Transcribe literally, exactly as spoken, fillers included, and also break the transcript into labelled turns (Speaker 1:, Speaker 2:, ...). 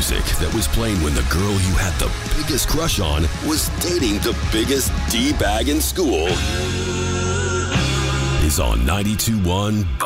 Speaker 1: music that was playing when the girl you had the biggest crush on was dating the biggest D-bag in school is on ninety-two point one